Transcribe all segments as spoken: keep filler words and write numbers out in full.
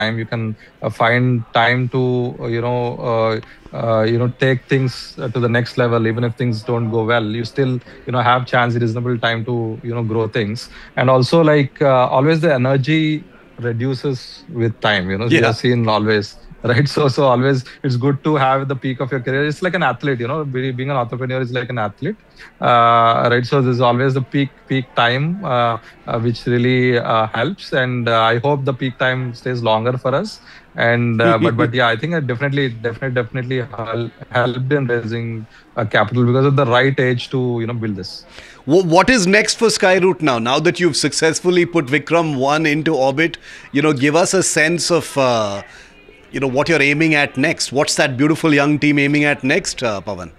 time. You can uh, find time to uh, you know uh, uh, you know take things uh, to the next level. Even if things don't go well, you still you know have chance reasonable time to you know grow things. And also like uh, always the energy reduces with time. You know we Yeah. have seen always. Right, so so always it's good to have the peak of your career. It's like an athlete, you know, be, being an entrepreneur is like an athlete, uh, right? So there's always the peak peak time, uh, uh, which really uh, helps, and uh, I hope the peak time stays longer for us. And uh, but but yeah, I think it definitely definitely definitely hel- helped in raising uh, capital because of the right age to you know build this. Wh- What is next for Skyroot now? Now that you've successfully put Vikram one into orbit, you know, give us a sense of, uh, you know, what you're aiming at next. What's that beautiful young team aiming at next, uh, Pawan?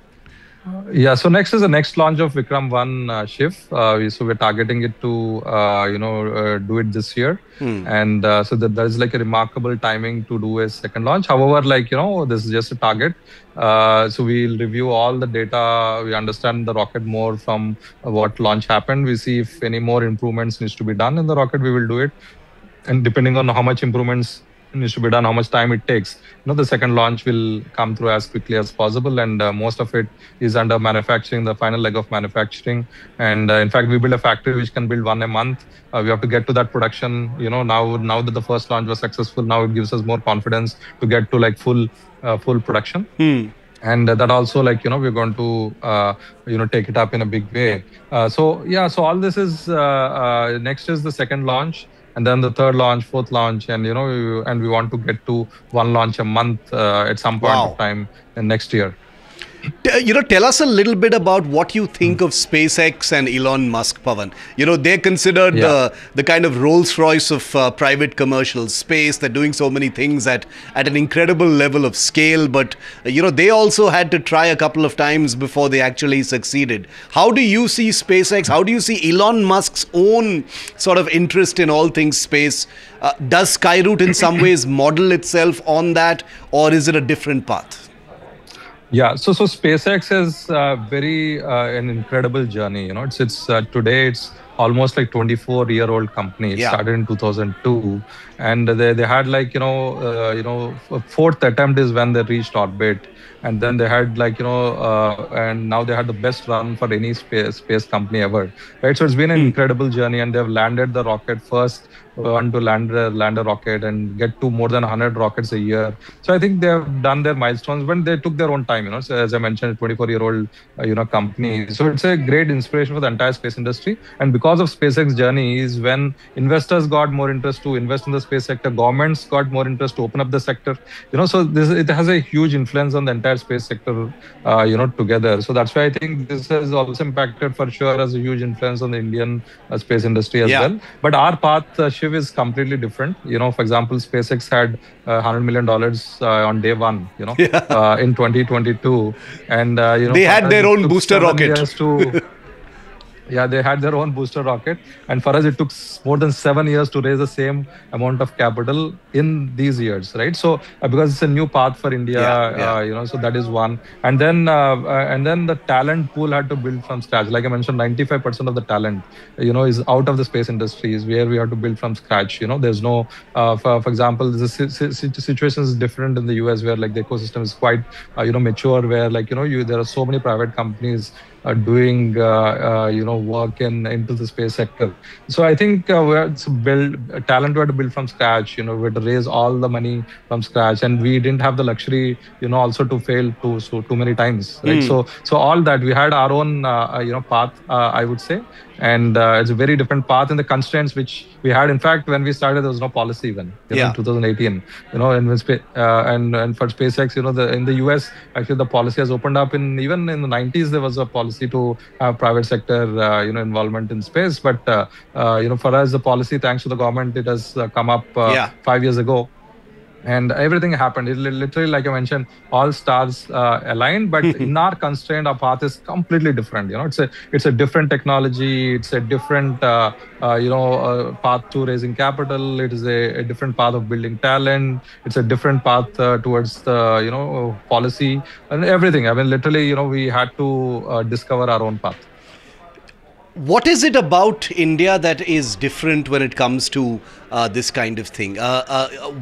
Yeah, so next is the next launch of Vikram One uh, Shiv. Uh, we, so we're targeting it to uh, you know uh, do it this year, Hmm. and uh, so that there is like a remarkable timing to do a second launch. However, like you know this is just a target. Uh, so we'll review all the data. We understand the rocket more from uh, what launch happened. We see if any more improvements needs to be done in the rocket. We will do it, and depending on how much improvements needs to be done, how much time it takes, you know the second launch will come through as quickly as possible. And uh, most of it is under manufacturing, the final leg of manufacturing. And uh, in fact we build a factory which can build one a month. Uh, we have to get to that production, you know now now that the first launch was successful, now it gives us more confidence to get to like full uh, full production. Hmm. And uh, that also like you know we're going to uh, you know take it up in a big way. Uh, so yeah, so all this is uh, uh, next is the second launch, and then the third launch, fourth launch, and you know we- and we want to get to one launch a month uh, at some point of Wow. time in next year. T- You know, tell us a little bit about what you think of SpaceX and Elon Musk, Pavan. You know, they're considered Yeah. the the kind of Rolls Royce of uh, private commercial space. They're doing so many things at at an incredible level of scale. But uh, you know, they also had to try a couple of times before they actually succeeded. How do you see SpaceX? How do you see Elon Musk's own sort of interest in all things space? Uh, does Skyroot in some ways model itself on that, or is it a different path? Yeah, so so SpaceX is uh, very uh, an incredible journey. You know, it's it's uh, today it's almost like twenty-four year old company. It Yeah. started in two thousand two, and they they had like you know uh, you know f- fourth attempt is when they reached orbit, and then they had like you know uh, and now they had the best run for any space space company ever, right? So it's been an Hmm. incredible journey, and they've landed the rocket first one to land a, land a rocket and get to more than one hundred rockets a year. So I think they have done their milestones when they took their own time. You know, so as I mentioned, twenty-four year old uh, you know company. So it's a great inspiration for the entire space industry. And because of SpaceX journey is when investors got more interest to invest in the space sector, governments got more interest to open up the sector. You know, so this it has a huge influence on the entire space sector. Uh, you know, together. So that's why I think this has also impacted for sure as a huge influence on the Indian uh, space industry as Yeah. well. But our path, uh, Shiv, is completely different. You know, for example, SpaceX had uh, one hundred million dollars uh, on day one. You know, Yeah. uh, in twenty twenty-two, and uh, you know, They for had us their it own took booster seven rocket. years to yeah, they had their own booster rocket, and for us it took s- more than seven years to raise the same amount of capital in these years, right? So uh, because it's a new path for India, Yeah, yeah. uh, you know, so that is one. And then uh, uh, and then the talent pool had to build from scratch. Like I mentioned, ninety-five percent of the talent, you know, is out of the space industry, is where we have to build from scratch. You know, there's no, uh, for, for example, the si- si- si- situation is different in the U S where like the ecosystem is quite, uh, you know, mature, where like you know, you there are so many private companies uh, doing uh, uh, you know work in into the space sector. So I think uh, we had to build uh, talent. We had to build from scratch. You know, we had to raise all the money from scratch, and we didn't have the luxury, you know, also to fail too so too many times, right? Hmm. So so all that we had our own uh, uh, you know path, uh, I would say, and uh, it's a very different path in the constraints which we had. In fact, when we started, there was no policy even, you know, in Yeah. two thousand eighteen, you know, and when spa- uh, and and for SpaceX, you know, the in the U S actually the policy has opened up. In even in the nineties, there was a policy to have private sector, uh, you know, involvement in space. But uh, uh, you know, for us, the policy, thanks to the government, it has uh, come up uh, Yeah. five years ago, and everything happened. It li- literally, like I mentioned, all stars uh, aligned. But in our constraint, our path is completely different. You know, it's a it's a different technology. It's a different uh, uh, you know uh, path to raising capital. It is a, a different path of building talent. It's a different path uh, towards the you know policy and everything. I mean, literally, you know, we had to uh, discover our own path. What is it about India that is different when it comes to uh, this kind of thing? Uh, uh,